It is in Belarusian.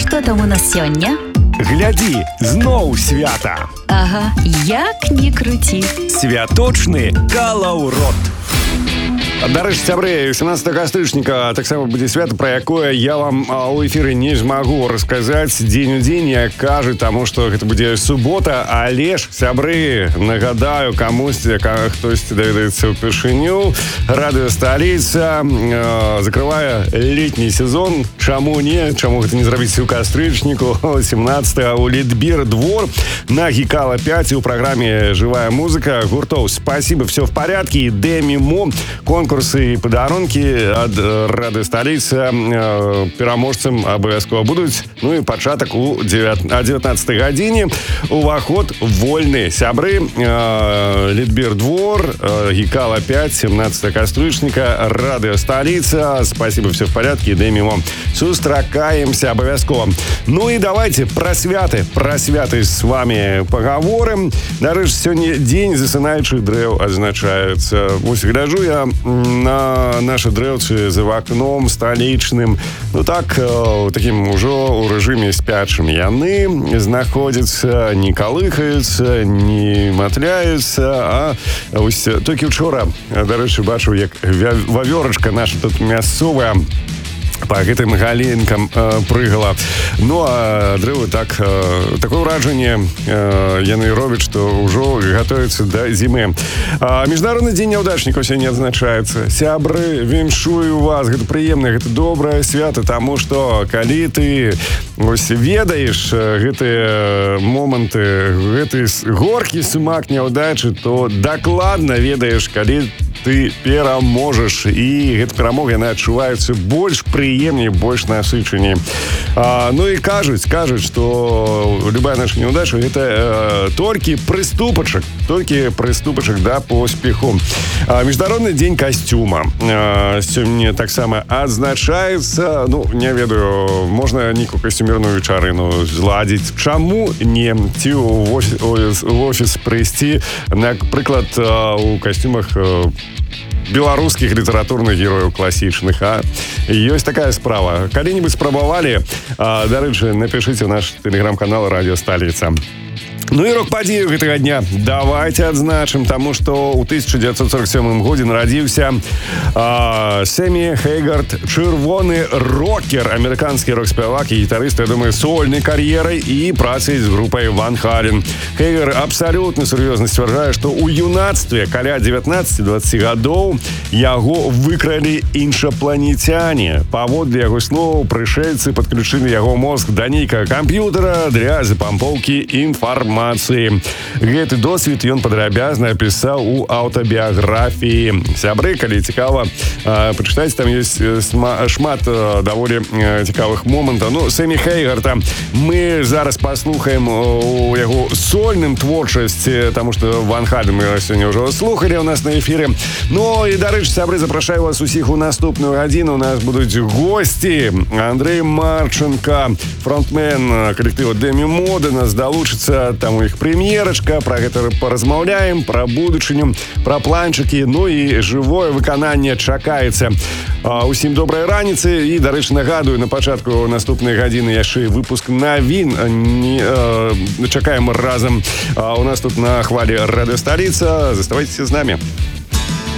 Што там у нас сёння? Глядзі, зноў свята. Ага, як не круці. Святочны калаўрот. Дарэчы, сябры, 17 кастрычніка таксама будзе свята, пра якое я вам у эфіры не змагу расказаць дзень у дзень, як кажу, таму што гэта будзе субота, але ж, сябры, нагадаю камусьці, хтосьці даведаецца ўпершыню, радыёсталіца закрывае летні сезон. Чаму не? Чаму гэта не зрабіць у кастрычніку? 17 у Литбир двор на Гікала 5 у праграме «Живая музыка» гуртоў «Спасибо, все в порядке» и «Демимо». Конкурсы и подарунки ад радыёсталіцы пераможцам абавязкова будуць. Ну и пачатак о 19 гадзіне. Уваход вольны. Сябры, Литбир двор, Гікала 5, 17 кастрычніка, радыёсталіца. Спасибо, все в порядке и «Демимо». Сустракаемся обовязково. Ну и давайте про святы с вами поговорим. Дарэчы, сёння дзень засынаючых дрэў адзначаецца. Вось гляджу я на наши дрэўцы за вакном сталічным. Ну так, таким ужо у рэжыме спячым. Яны знаходзяцца, не калыхаюцца, не матляюцца, а ось толькі учора, дарэчы, бачыў, як вавёрачка наша тут мясцовая по гэтым галінкам прыгала. Ну, а дрэвы такое ўражанне яны робяць, што ўжо гатуюцца да зімы. Міжнародны дзень няўдачнікаў сёння адзначаецца. Сябры, віншую вас, гэта прыемна, гэта добрае свята, таму што калі ты ось ведаеш гэтыя моманты, гэты горкі смак няўдачы, то дакладна ведаеш, калі ты пераможаш, і гэта перамога, яна адчуваецца больш прыемней, больш насычаней. Ну і кажуць, што любая наша няўдача гэта толькі прыступачак да поспеху. Міжнародны дзень касцюма сёння таксама адзначаецца. Ну, не ведаю, можна нейкую касцюмерную вечарыну зладзіць. Чаму не? Ці ў офіс прыйсці, напрыклад, у касцюмах беларускіх літаратурных герояў класічных, а? Ёсць такая справа. Калі-нибудь спрабавалі? Дарэчы, напішыце ў наш тэлеграм-канал «Радыёсталіца». Ну і рок-падзею гэтага дня давайте адзначым, таму што ў 1947 годзе нарадзіўся Сэмі Хейгард, чырвоны рокер, амерыканскі рок-спявак і гітарыст, я думаю, сольнай кар'ерай і працай з групай Ван Хален. Хейгар абсалютна сур'ёзна сцвярджае, што ў юнацтве каля 19-20 гадоў яго выкралі іншапланецяне. Паводле яго слоў, прышэльцы падключылі яго мозг да нейкага камп'ютара для запампоўкі інфармацыі. Гэты досвед ён падрабязна апісаў у аўтабіяграфіі. Сябры, калі цікава, пачытайце, там ёсць шмат даволі цікавых момантаў. Ну, Сэмі Хейгарда мы зараз паслухаем у яго сольным творчасці, таму што Ван Хален мы сёння ўжо слухалі ў нас на эфіры. Ну і, дарэчы, сябры, запрашаю вас усіх у наступную гадзіну. У нас будуць госці. Андрей Марченко, фронтмен калектыву «Демимо», да нас далучыцца. Там у іх прэм'ерачка, пра гэта паразмаўляем, пра будучыню, пра планчыкі, ну і жывое выкананне чакаецца. Усім добрай раніцы і, дарэчы, нагадую, на пачатку наступнай гадзіны яшчэ выпуск навін чакаем разам у нас тут на хвалі «Радыёсталіца». Заставайцеся з намі.